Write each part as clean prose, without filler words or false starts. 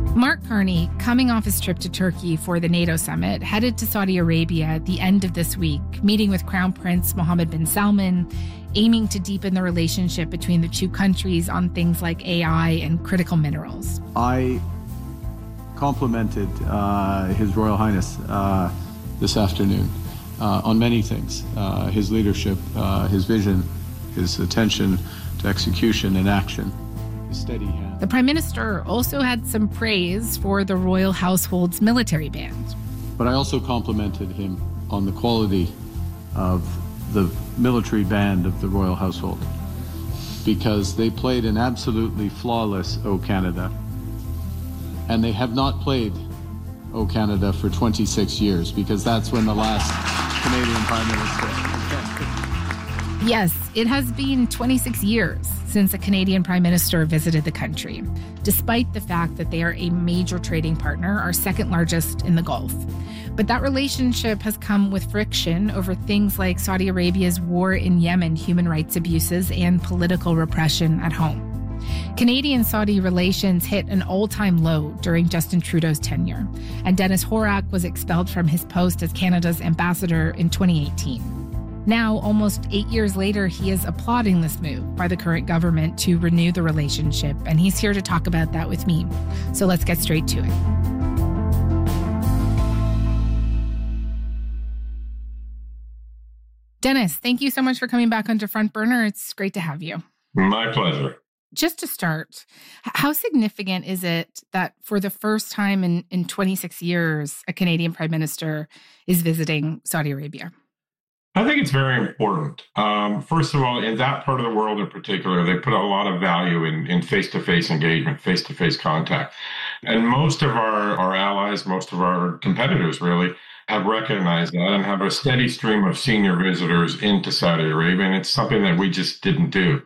Mark Carney, coming off his trip to Turkey for the NATO summit, headed to Saudi Arabia at the end of this week, meeting with Crown Prince Mohammed bin Salman, aiming to deepen the relationship between the two countries on things like AI and critical minerals. I complimented His Royal Highness this afternoon on many things. His leadership, his vision, his attention to execution and action, his steady hand. The Prime Minister also had some praise for the royal household's military band. But I also complimented him on the quality of the military band of the royal household, because they played an absolutely flawless O Canada. And they have not played O Canada for 26 years, because that's when the last Canadian Prime Minister... Yes, it has been 26 years since a Canadian Prime Minister visited the country, despite the fact that they are a major trading partner, our second largest in the Gulf. But that relationship has come with friction over things like Saudi Arabia's war in Yemen, human rights abuses, and political repression at home. Canadian-Saudi relations hit an all-time low during Justin Trudeau's tenure, and Dennis Horak was expelled from his post as Canada's ambassador in 2018. Now, almost 8 years later, he is applauding this move by the current government to renew the relationship, and he's here to talk about that with me. So let's get straight to it. Dennis, thank you so much for coming back onto Front Burner. It's great to have you. My pleasure. Just to start, how significant is it that for the first time in 26 years, a Canadian Prime Minister is visiting Saudi Arabia? I think it's very important. First of all, in that part of the world in particular, they put a lot of value in face-to-face engagement, face-to-face contact. And most of our allies, most of our competitors really, have recognized that and have a steady stream of senior visitors into Saudi Arabia. And it's something that we just didn't do.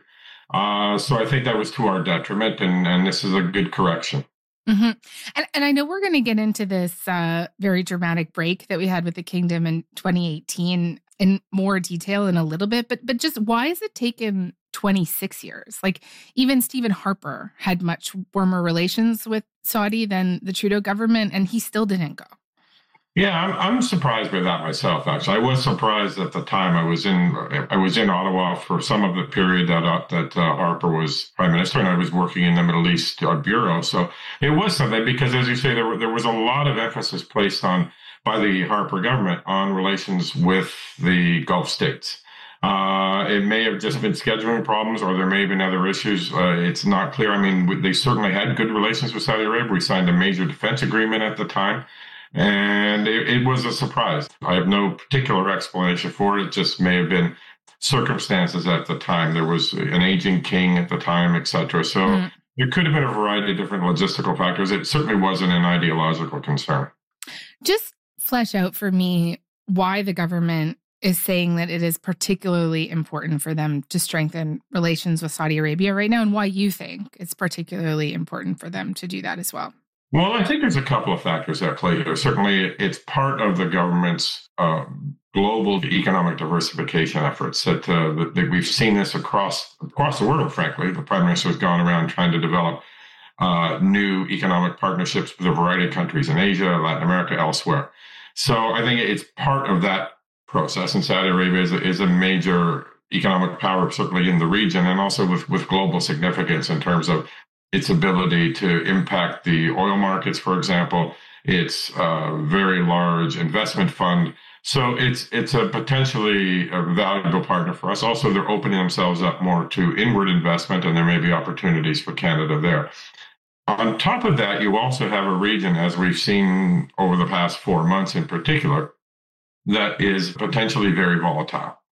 So I think that was to our detriment, and this is a good correction. Mm-hmm. And I know we're going to get into this very dramatic break that we had with the Kingdom in 2018 in more detail in a little bit, but just why has it taken 26 years? Like, even Stephen Harper had much warmer relations with Saudi than the Trudeau government, and he still didn't go. Yeah, I'm surprised by that myself, actually. I was surprised at the time. I was in Ottawa for some of the period that Harper was Prime Minister, and I was working in the Middle East Bureau. So it was something, because, as you say, there was a lot of emphasis placed by the Harper government on relations with the Gulf states. It may have just been scheduling problems, or there may have been other issues. It's not clear. I mean, they certainly had good relations with Saudi Arabia. We signed a major defense agreement at the time. And it was a surprise. I have no particular explanation for it. It just may have been circumstances at the time. There was an aging king at the time, et cetera. So there could have been a variety of different logistical factors. It certainly wasn't an ideological concern. Just flesh out for me why the government is saying that it is particularly important for them to strengthen relations with Saudi Arabia right now, and why you think it's particularly important for them to do that as well. Well, I think there's a couple of factors at play here. Certainly, it's part of the government's global economic diversification efforts that we've seen this across the world, frankly. The Prime Minister has gone around trying to develop new economic partnerships with a variety of countries in Asia, Latin America, elsewhere. So I think it's part of that process. And Saudi Arabia is a major economic power, certainly in the region, and also with global significance in terms of its ability to impact the oil markets, for example. It's a very large investment fund. So it's a potentially a valuable partner for us. Also, they're opening themselves up more to inward investment, and there may be opportunities for Canada there. On top of that, you also have a region, as we've seen over the past 4 months in particular, that is potentially very volatile.